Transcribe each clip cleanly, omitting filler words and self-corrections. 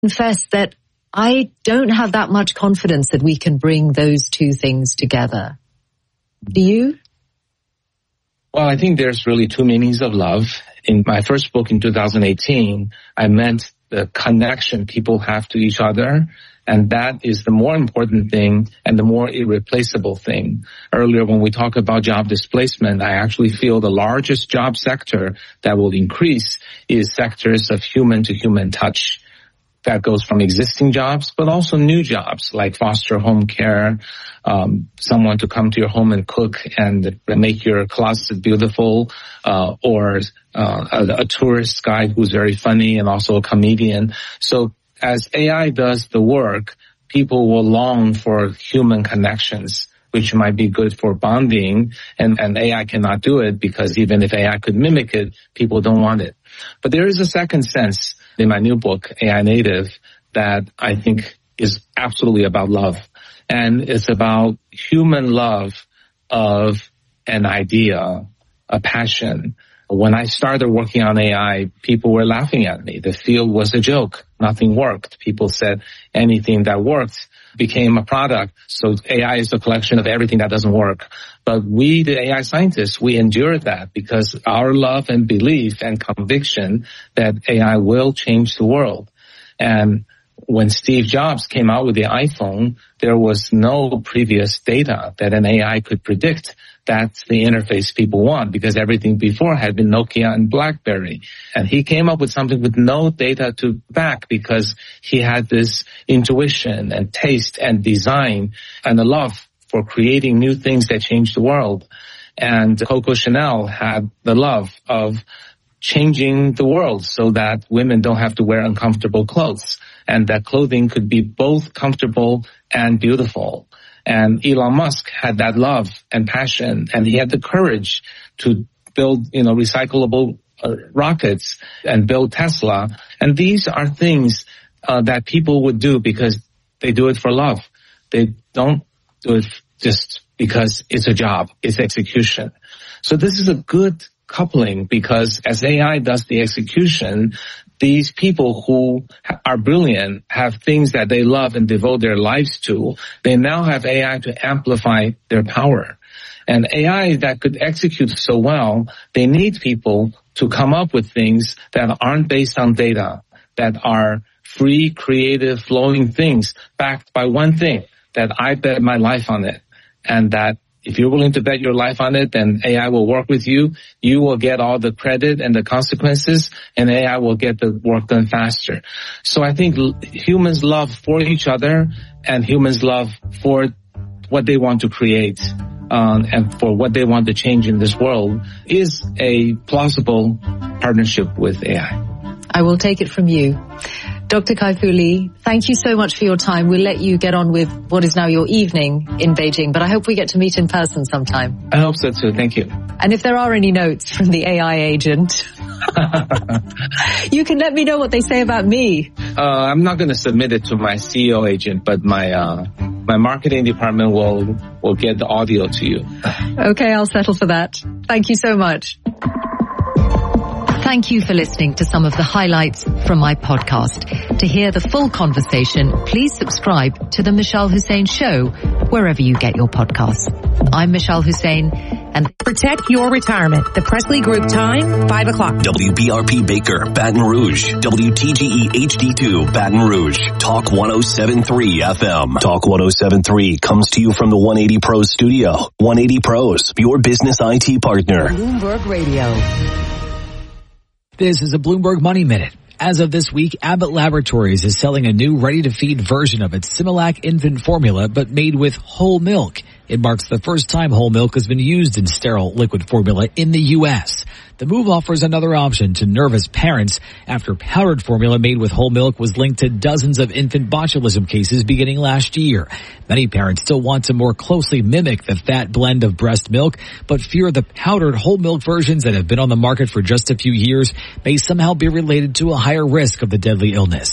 confess that I don't have that much confidence that we can bring those two things together. Do you? Well, I think there's really two meanings of love. In my first book in 2018, I meant the connection people have to each other. And that is the more important thing and the more irreplaceable thing. Earlier, when we talk about job displacement, I actually feel the largest job sector that will increase is sectors of human-to-human touch. That goes from existing jobs, but also new jobs like foster home care, someone to come to your home and cook and make your closet beautiful, or a tourist guide who's very funny and also a comedian. So as AI does the work, people will long for human connections, which might be good for bonding, and AI cannot do it because even if AI could mimic it, people don't want it. But there is a second sense in my new book, AI Native, that I think is absolutely about love. And it's about human love of an idea, a passion. When I started working on AI, people were laughing at me. The field was a joke. Nothing worked. People said anything that worked became a product. So AI is a collection of everything that doesn't work. But we, the AI scientists, we endured that because our love and belief and conviction that AI will change the world. And when Steve Jobs came out with the iPhone, there was no previous data that an AI could predict. That's the interface people want because everything before had been Nokia and BlackBerry. And he came up with something with no data to back because he had this intuition and taste and design and a love for creating new things that change the world. And Coco Chanel had the love of changing the world so that women don't have to wear uncomfortable clothes and that clothing could be both comfortable and beautiful. And Elon Musk had that love and passion, and he had the courage to build, recyclable rockets and build Tesla. And these are things that people would do because they do it for love. They don't do it just because it's a job, it's execution. So this is a good coupling because as AI does the execution, these people who are brilliant have things that they love and devote their lives to. They now have AI to amplify their power. And AI that could execute so well, they need people to come up with things that aren't based on data, that are free, creative, flowing things backed by one thing, that I bet my life on it. And that if you're willing to bet your life on it, then AI will work with you. You will get all the credit and the consequences, and AI will get the work done faster. So I think humans love for each other, and humans love for what they want to create, and for what they want to change in this world is a plausible partnership with AI. I will take it from you. Dr. Kai-Fu Lee, thank you so much for your time. We'll let you get on with what is now your evening in Beijing, but I hope we get to meet in person sometime. I hope so too. Thank you. And if there are any notes from the AI agent, you can let me know what they say about me. I'm not going to submit it to my CEO agent, but my marketing department will get the audio to you. Okay, I'll settle for that. Thank you so much. Thank you for listening to some of the highlights from my podcast. To hear the full conversation, please subscribe to The Michelle Hussein Show, wherever you get your podcasts. I'm Michelle Hussein, and protect your retirement. The Presley Group time, 5 o'clock. WBRP Baker, Baton Rouge. WTGE HD2, Baton Rouge. Talk 107.3 FM. Talk 107.3 comes to you from the 180 Pros studio. 180 Pros, your business IT partner. Bloomberg Radio. This is a Bloomberg Money Minute. As of this week, Abbott Laboratories is selling a new ready-to-feed version of its Similac infant formula, but made with whole milk. It marks the first time whole milk has been used in sterile liquid formula in the U.S. The move offers another option to nervous parents after powdered formula made with whole milk was linked to dozens of infant botulism cases beginning last year. Many parents still want to more closely mimic the fat blend of breast milk, but fear the powdered whole milk versions that have been on the market for just a few years may somehow be related to a higher risk of the deadly illness.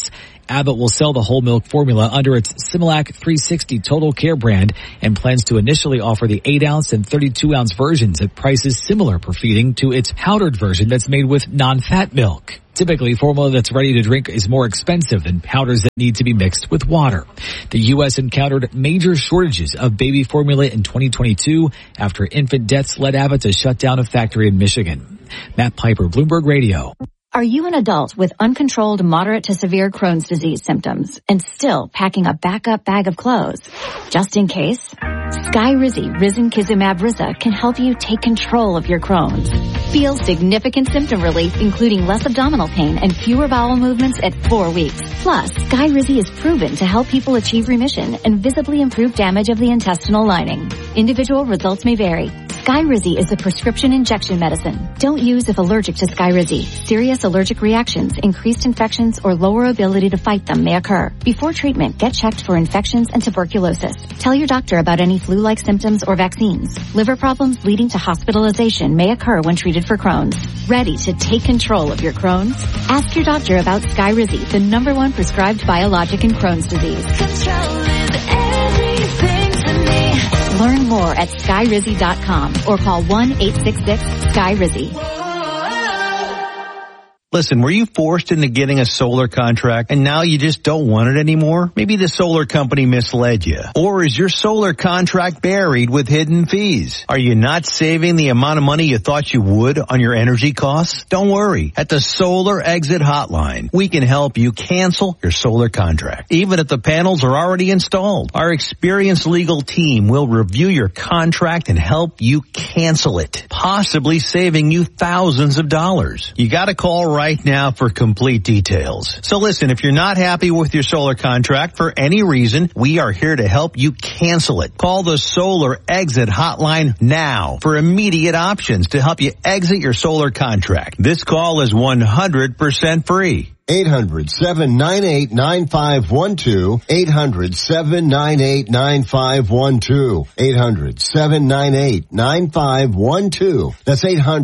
Abbott will sell the whole milk formula under its Similac 360 Total Care brand and plans to initially offer the 8-ounce and 32-ounce versions at prices similar per feeding to its powdered version that's made with non-fat milk. Typically, formula that's ready to drink is more expensive than powders that need to be mixed with water. The U.S. encountered major shortages of baby formula in 2022 after infant deaths led Abbott to shut down a factory in Michigan. Matt Piper, Bloomberg Radio. Are you an adult with uncontrolled moderate to severe Crohn's disease symptoms and still packing a backup bag of clothes? Just in case, Skyrizi Risankizumab Risa can help you take control of your Crohn's. Feel significant symptom relief, including less abdominal pain and fewer bowel movements at 4 weeks. Plus, Skyrizi is proven to help people achieve remission and visibly improve damage of the intestinal lining. Individual results may vary. Skyrizi is a prescription injection medicine. Don't use if allergic to Skyrizi. Serious allergic reactions, increased infections, or lower ability to fight them may occur. Before treatment, get checked for infections and tuberculosis. Tell your doctor about any flu-like symptoms or vaccines. Liver problems leading to hospitalization may occur when treated for Crohn's. Ready to take control of your Crohn's? Ask your doctor about Skyrizi, the #1 prescribed biologic in Crohn's disease. Control is everything to me. Learn more at Skyrizi.com or call 1-866-SKYRIZI. Listen, were you forced into getting a solar contract and now you just don't want it anymore? Maybe the solar company misled you. Or is your solar contract buried with hidden fees? Are you not saving the amount of money you thought you would on your energy costs? Don't worry. At the Solar Exit Hotline, we can help you cancel your solar contract, even if the panels are already installed. Our experienced legal team will review your contract and help you cancel it, possibly saving you thousands of dollars. You gotta call right now for complete details. So listen, if you're not happy with your solar contract for any reason, we are here to help you cancel it. Call the Solar Exit Hotline now for immediate options to help you exit your solar contract. This call is 100% free. 800-798-9512. 800-798-9512. 800-798-9512. That's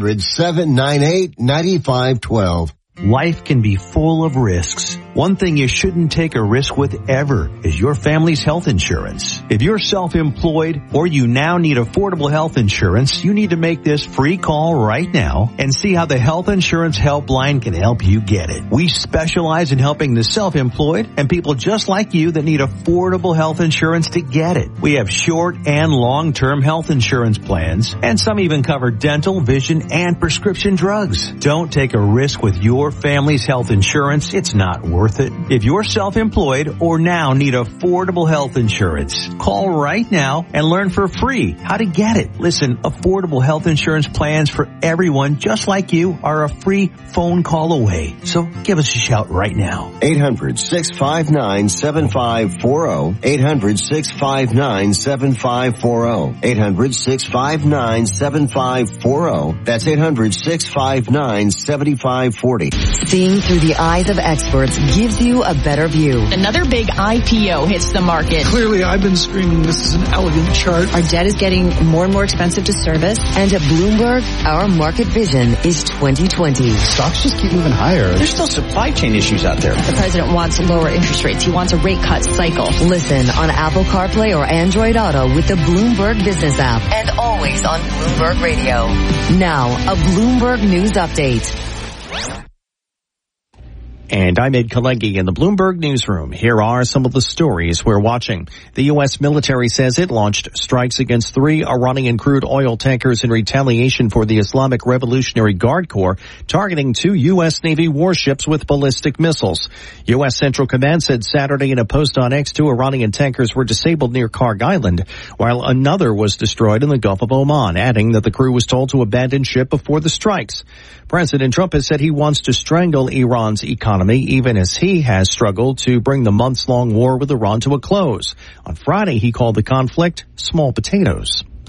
800-798-9512. Life can be full of risks. One thing you shouldn't take a risk with ever is your family's health insurance. If you're self-employed or you now need affordable health insurance, you need to make this free call right now and see how the Health Insurance Helpline can help you get it. We specialize in helping the self-employed and people just like you that need affordable health insurance to get it. We have short and long-term health insurance plans, and some even cover dental, vision, and prescription drugs. Don't take a risk with your family's health insurance. It's not worth it. If you're self-employed or now need affordable health insurance, call right now and learn for free how to get it. Listen, affordable health insurance plans for everyone just like you are a free phone call away. So give us a shout right now. 800-659-7540. 800-659-7540. 800-659-7540. That's 800-659-7540. Seeing through the eyes of experts gives you a better view. Another big IPO hits the market. Clearly, I've been screaming this is an elegant chart. Our debt is getting more and more expensive to service. And at Bloomberg, our market vision is 2020. Stocks just keep moving higher. There's still supply chain issues out there. The president wants lower interest rates. He wants a rate cut cycle. Listen on Apple CarPlay or Android Auto with the Bloomberg Business app. And always on Bloomberg Radio. Now, a Bloomberg News Update. And I'm Ed Kalengi in the Bloomberg Newsroom. Here are some of the stories we're watching. The U.S. military says it launched strikes against 3 Iranian crude oil tankers in retaliation for the Islamic Revolutionary Guard Corps targeting 2 U.S. Navy warships with ballistic missiles. U.S. Central Command said Saturday in a post on X 2 Iranian tankers were disabled near Karg Island, while another was destroyed in the Gulf of Oman, adding that the crew was told to abandon ship before the strikes. President Trump has said he wants to strangle Iran's economy, even as he has struggled to bring the months-long war with Iran to a close. On Friday, he called the conflict small potatoes.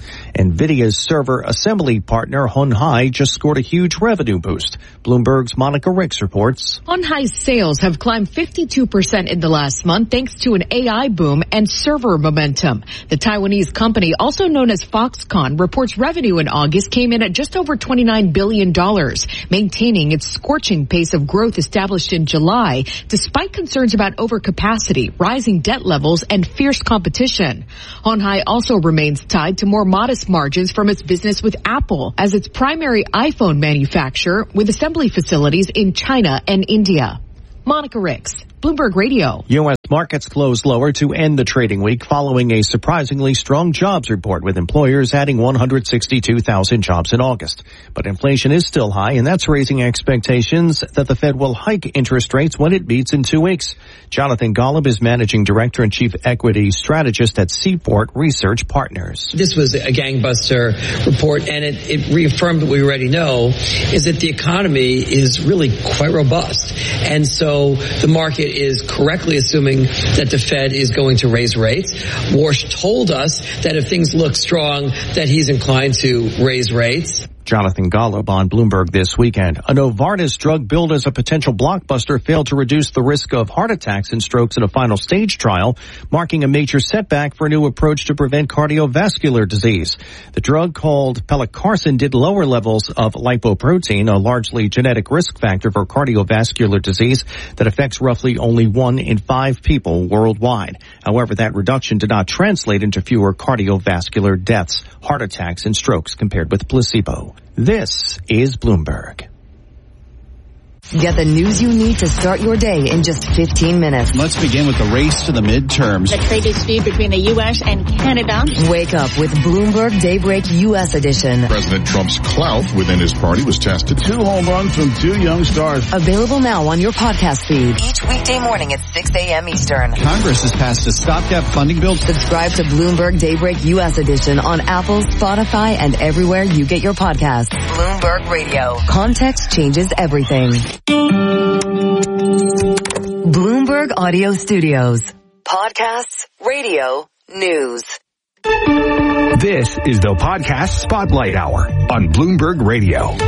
NVIDIA's server assembly partner Hon Hai just scored a huge revenue boost. Bloomberg's Monica Ricks reports. Hon Hai's sales have climbed 52% in the last month thanks to an AI boom and server momentum. The Taiwanese company, also known as Foxconn, reports revenue in August came in at just over $29 billion, maintaining its scorching pace of growth established in July, despite concerns about overcapacity, rising debt levels, and fierce competition. Hon Hai also remains tied to more modest margins from its business with Apple as its primary iPhone manufacturer, with assembly facilities in China and India. Monica Ricks, Bloomberg Radio. U.S. markets closed lower to end the trading week following a surprisingly strong jobs report, with employers adding 162,000 jobs in August. But inflation is still high, and that's raising expectations that the Fed will hike interest rates when it meets in 2 weeks. Jonathan Golub is Managing Director and Chief Equity Strategist at Seaport Research Partners. This was a gangbuster report, and it reaffirmed what we already know, is that the economy is really quite robust. And so the market is correctly assuming that the Fed is going to raise rates. Warsh told us that if things look strong, that he's inclined to raise rates. Jonathan Golub on Bloomberg this weekend. A Novartis drug billed as a potential blockbuster failed to reduce the risk of heart attacks and strokes in a final stage trial, marking a major setback for a new approach to prevent cardiovascular disease. The drug, called pelacarsen, did lower levels of lipoprotein, a largely genetic risk factor for cardiovascular disease that affects roughly only 1 in 5 people worldwide. However, that reduction did not translate into fewer cardiovascular deaths, heart attacks, and strokes compared with placebo. This is Bloomberg. Get the news you need to start your day in just 15 minutes. Let's begin with the race to the midterms. The trade dispute between the U.S. and Canada. Wake up with Bloomberg Daybreak U.S. edition. President Trump's clout within his party was tested. 2 home runs from 2 young stars. Available now on your podcast feed. Each weekday morning at 6 a.m. Eastern. Congress has passed a stopgap funding bill. Subscribe to Bloomberg Daybreak U.S. edition on Apple, Spotify, and everywhere you get your podcasts. Bloomberg Radio. Context changes everything. Bloomberg Audio Studios. Podcasts, radio, news. This is the Podcast Spotlight Hour on Bloomberg Radio.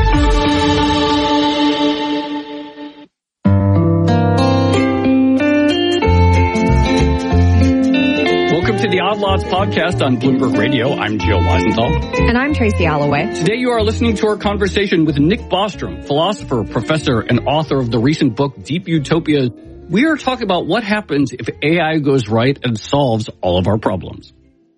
Welcome to the Odd Lots podcast on Bloomberg Radio. I'm Jill Weisenthal. And I'm Tracy Alloway. Today you are listening to our conversation with Nick Bostrom, philosopher, professor, and author of the recent book, Deep Utopia. We are talking about what happens if AI goes right and solves all of our problems.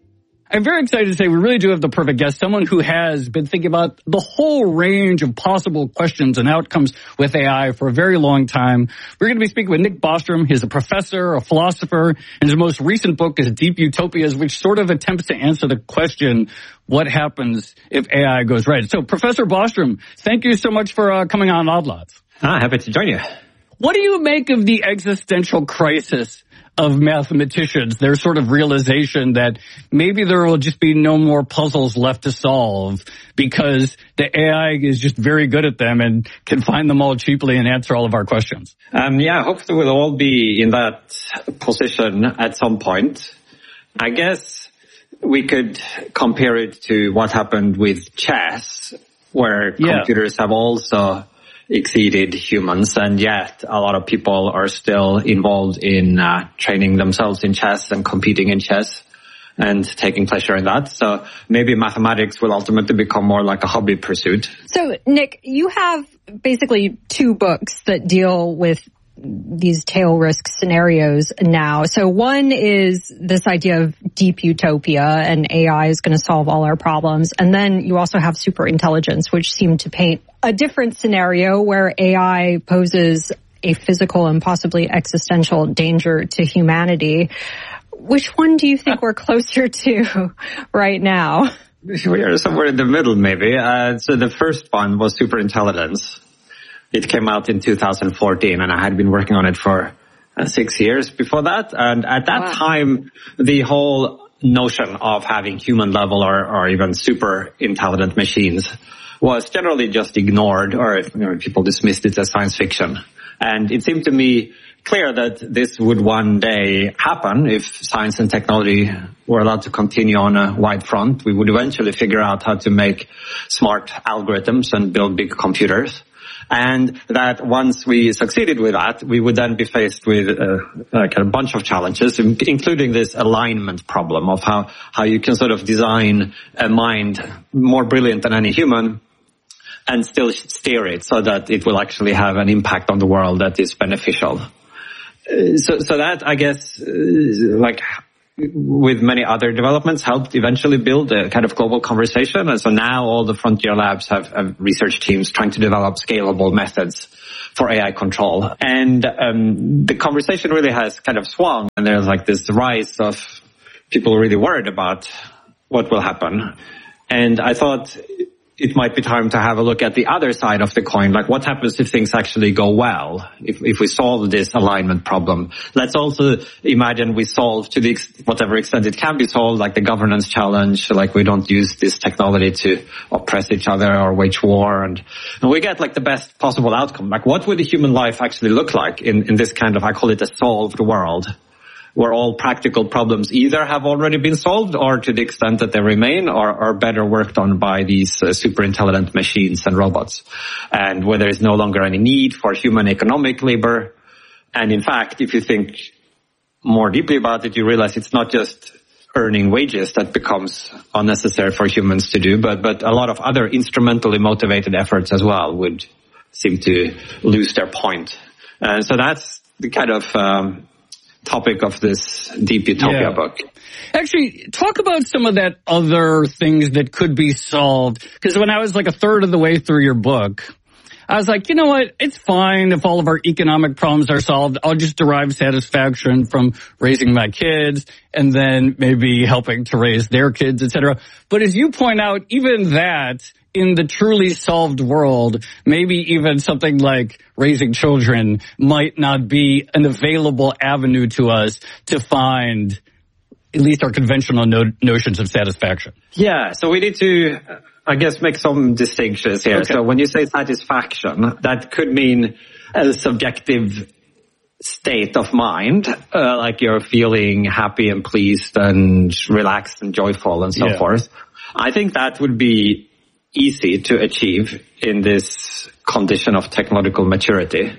I'm very excited to say we really do have the perfect guest, someone who has been thinking about the whole range of possible questions and outcomes with AI for a very long time. We're going to be speaking with Nick Bostrom. He's a professor, a philosopher, and his most recent book is Deep Utopias, which sort of attempts to answer the question, what happens if AI goes right? So, Professor Bostrom, thank you so much for coming on Odd Lots. Happy to join you. What do you make of the existential crisis of mathematicians, their sort of realization that maybe there will just be no more puzzles left to solve because the AI is just very good at them and can find them all cheaply and answer all of our questions? Hopefully we'll all be in that position at some point. I guess we could compare it to what happened with chess, where computers have also exceeded humans, and yet a lot of people are still involved in training themselves in chess and competing in chess and taking pleasure in that. So maybe mathematics will ultimately become more like a hobby pursuit. So, Nick, you have basically 2 books that deal with these tail risk scenarios now. So one is this idea of deep utopia and AI is going to solve all our problems. And then you also have superintelligence, which seem to paint a different scenario where AI poses a physical and possibly existential danger to humanity. Which one do you think we're closer to right now? We are somewhere in the middle, maybe. So the first one was superintelligence. It came out in 2014, and I had been working on it for 6 years before that. And at that time, the whole notion of having human level or even super intelligent machines was generally just ignored, or people dismissed it as science fiction. And it seemed to me clear that this would one day happen if science and technology were allowed to continue on a wide front. We would eventually figure out how to make smart algorithms and build big computers. And that once we succeeded with that, we would then be faced with a bunch of challenges, including this alignment problem of how you can sort of design a mind more brilliant than any human and still steer it so that it will actually have an impact on the world that is beneficial. So that, I guess, like with many other developments, helped eventually build a kind of global conversation. And so now all the frontier labs have research teams trying to develop scalable methods for AI control. And the conversation really has kind of swung, and there's like this rise of people really worried about what will happen. And I thought it might be time to have a look at the other side of the coin, like what happens if things actually go well, if we solve this alignment problem. Let's also imagine we solve to whatever extent it can be solved, like the governance challenge, like we don't use this technology to oppress each other or wage war, and we get like the best possible outcome. Like what would a human life actually look like in this kind of, I call it a solved world, where all practical problems either have already been solved or to the extent that they remain are better worked on by these super intelligent machines and robots, and where there is no longer any need for human economic labor. And in fact, if you think more deeply about it, you realize it's not just earning wages that becomes unnecessary for humans to do, but a lot of other instrumentally motivated efforts as well would seem to lose their point. And so that's the kind of topic of this Deep Utopia book. Actually, talk about some of that other things that could be solved. Because when I was like a third of the way through your book, I was like, you know what? It's fine if all of our economic problems are solved. I'll just derive satisfaction from raising my kids and then maybe helping to raise their kids, etc. But as you point out, even that, in the truly solved world, maybe even something like raising children might not be an available avenue to us to find at least our conventional notions of satisfaction. Yeah, so we need to, I guess, make some distinctions here. Okay. So when you say satisfaction, that could mean a subjective state of mind, like you're feeling happy and pleased and relaxed and joyful and so forth. I think that would be easy to achieve in this condition of technological maturity.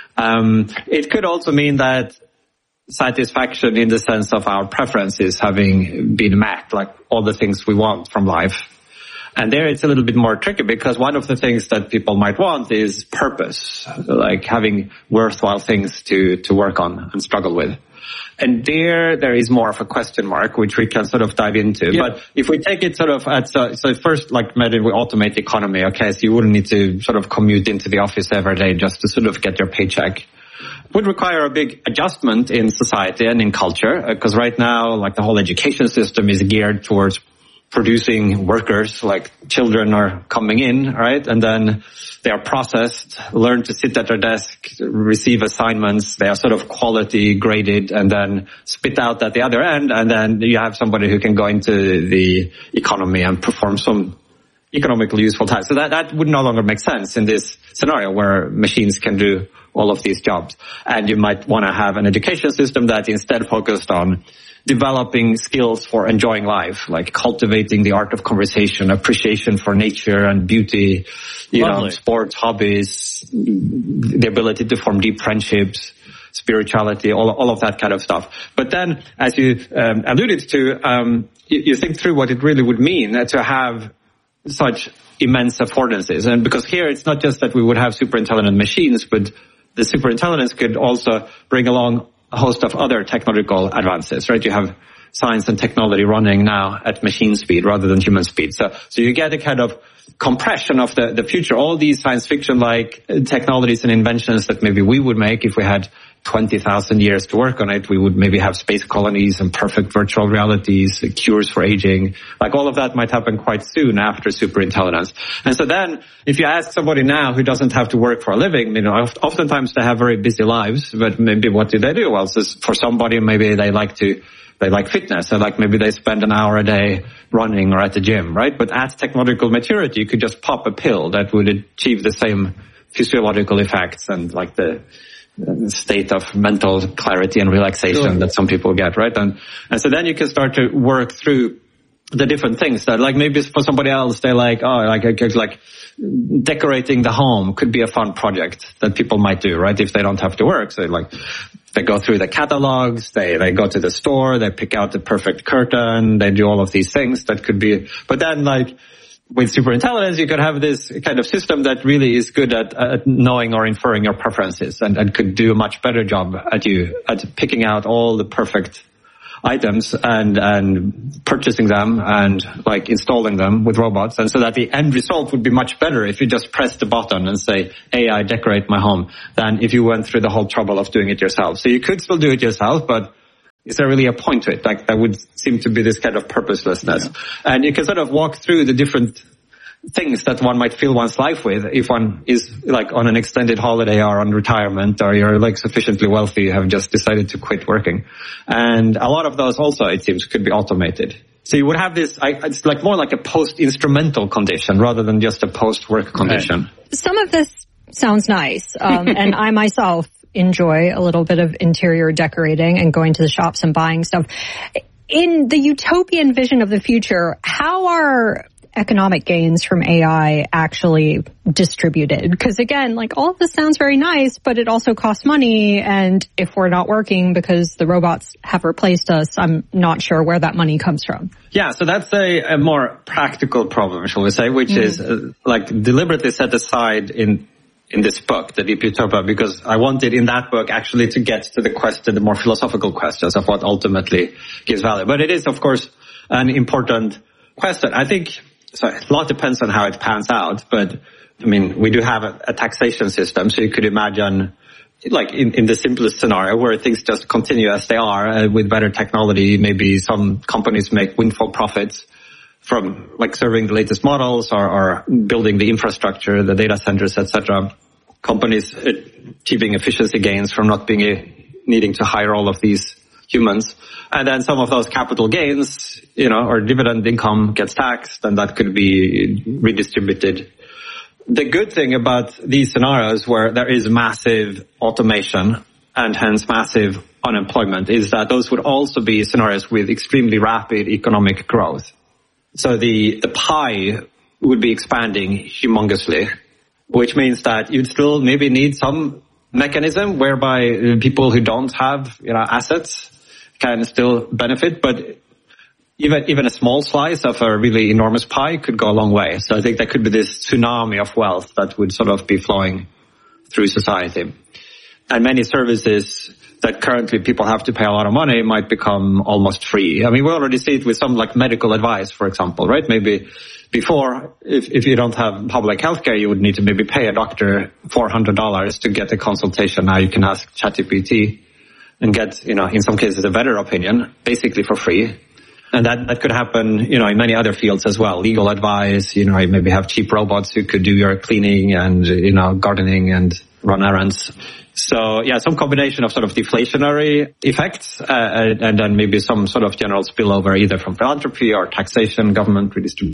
It could also mean that satisfaction in the sense of our preferences having been met, like all the things we want from life. And there it's a little bit more tricky because one of the things that people might want is purpose, like having worthwhile things to work on and struggle with. And there is more of a question mark, which we can sort of dive into. Yeah. But if we take it sort of so first, like maybe we automate the economy, okay, so you wouldn't need to sort of commute into the office every day just to sort of get your paycheck. Would require a big adjustment in society and in culture, because right now, like the whole education system is geared towards producing workers, like children are coming in, right? And then they are processed, learn to sit at their desk, receive assignments. They are sort of quality graded and then spit out at the other end. And then you have somebody who can go into the economy and perform some economically useful tasks. So that would no longer make sense in this scenario where machines can do all of these jobs. And you might want to have an education system that instead focused on developing skills for enjoying life, like cultivating the art of conversation, appreciation for nature and beauty, you know, sports, hobbies, the ability to form deep friendships, spirituality, all of that kind of stuff. But then, as you alluded to, you think through what it really would mean to have such immense affordances. And because here it's not just that we would have super intelligent machines, but the super intelligence could also bring along a host of other technological advances, right? You have science and technology running now at machine speed rather than human speed. So you get a kind of compression of the future. All these science fiction-like technologies and inventions that maybe we would make if we had 20,000 years to work on it. We would maybe have space colonies and perfect virtual realities, cures for aging. Like all of that might happen quite soon after superintelligence. And so then if you ask somebody now who doesn't have to work for a living, you know, oftentimes they have very busy lives, but maybe what do they do? Well, for somebody, maybe they like fitness, and like maybe they spend an hour a day running or at the gym, right? But at technological maturity, you could just pop a pill that would achieve the same physiological effects and like the state of mental clarity and relaxation that some people get, right? And so then you can start to work through the different things that, like, maybe for somebody else, they're like, like decorating the home could be a fun project that people might do, right? If they don't have to work. So like, they go through the catalogs, they go to the store, they pick out the perfect curtain, they do all of these things that could be, but then like, with superintelligence, you could have this kind of system that really is good at knowing or inferring your preferences and could do a much better job at picking out all the perfect items and purchasing them and like installing them with robots. And so that the end result would be much better if you just press the button and say, AI, decorate my home, than if you went through the whole trouble of doing it yourself. So you could still do it yourself, but is there really a point to it? Like, that would seem to be this kind of purposelessness. Yeah. And you can sort of walk through the different things that one might fill one's life with if one is like on an extended holiday or on retirement, or you're like sufficiently wealthy, you have just decided to quit working. And a lot of those also, it seems, could be automated. So you would have this, it's like more like a post-instrumental condition rather than just a post-work condition. Right. Some of this sounds nice. And I myself enjoy a little bit of interior decorating and going to the shops and buying stuff. In the utopian vision of the future, how are economic gains from AI actually distributed? Because again, like, all of this sounds very nice, but it also costs money. And if we're not working because the robots have replaced us, I'm not sure where that money comes from. Yeah, so that's a more practical problem, shall we say, which is like deliberately set aside in this book, The Deep Utopia, because I wanted in that book actually to get to the more philosophical questions of what ultimately gives value. But it is, of course, an important question. I think, so a lot depends on how it pans out, but I mean, we do have a taxation system, so you could imagine, like in the simplest scenario where things just continue as they are with better technology, maybe some companies make windfall profits from like serving the latest models or building the infrastructure, the data centers, etc. Companies achieving efficiency gains from not needing to hire all of these humans. And then some of those capital gains, or dividend income gets taxed, and that could be redistributed. The good thing about these scenarios where there is massive automation and hence massive unemployment is that those would also be scenarios with extremely rapid economic growth. So the pie would be expanding humongously, which means that you'd still maybe need some mechanism whereby people who don't have, assets can still benefit, but even a small slice of a really enormous pie could go a long way. So I think there could be this tsunami of wealth that would sort of be flowing through society. And many services that currently people have to pay a lot of money might become almost free. I mean, we already see it with some like medical advice, for example, right? Maybe before, if you don't have public healthcare, you would need to maybe pay a doctor $400 to get a consultation. Now you can ask ChatGPT and get, in some cases a better opinion, basically for free. And that could happen, in many other fields as well. Legal advice, you maybe have cheap robots who could do your cleaning and, gardening and run errands. So yeah, some combination of sort of deflationary effects, and then maybe some sort of general spillover either from philanthropy or taxation, government redistribution.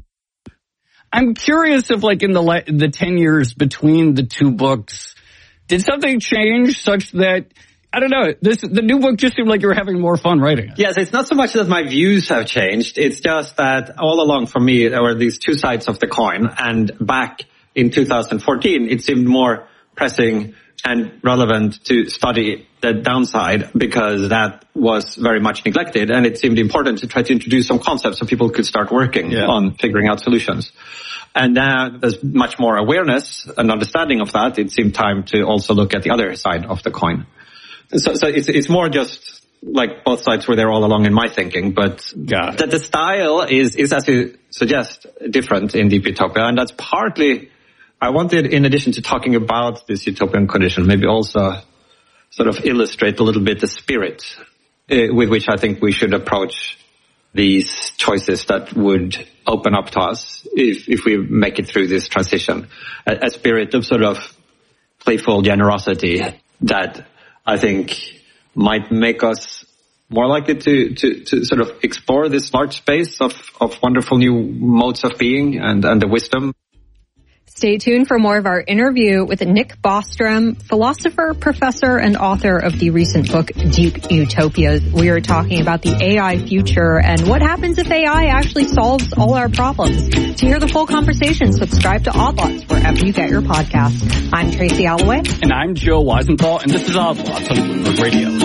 I'm curious if like in the 10 years between the two books, did something change such that, I don't know, the new book just seemed like you were having more fun writing it. Yes, it's not so much that my views have changed. It's just that all along for me, there were these two sides of the coin. And back in 2014, it seemed more pressing and relevant to study the downside because that was very much neglected. And it seemed important to try to introduce some concepts so people could start working on figuring out solutions. And now there's much more awareness and understanding of that. It seemed time to also look at the other side of the coin. So it's more just like both sides were there all along in my thinking, but the style is, as you suggest, different in Deep Utopia. And that's partly, I wanted, in addition to talking about this utopian condition, maybe also sort of illustrate a little bit the spirit with which I think we should approach these choices that would open up to us if we make it through this transition. A spirit of sort of playful generosity that I think might make us more likely to sort of explore this large space of wonderful new modes of being and the wisdom. Stay tuned for more of our interview with Nick Bostrom, philosopher, professor, and author of the recent book, Deep Utopia. We are talking about the AI future and what happens if AI actually solves all our problems. To hear the full conversation, subscribe to Odd Lots wherever you get your podcasts. I'm Tracy Alloway. And I'm Joe Weisenthal, and this is Odd Lots on Bloomberg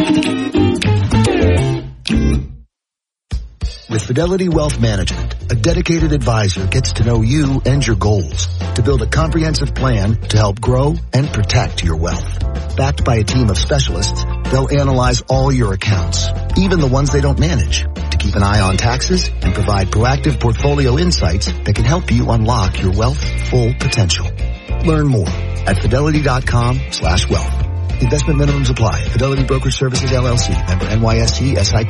Radio. With Fidelity Wealth Management, a dedicated advisor gets to know you and your goals to build a comprehensive plan to help grow and protect your wealth. Backed by a team of specialists, they'll analyze all your accounts, even the ones they don't manage, to keep an eye on taxes and provide proactive portfolio insights that can help you unlock your wealth's full potential. Learn more at fidelity.com/wealth. Investment minimums apply. Fidelity Brokerage Services, LLC. Member NYSE, SIPC.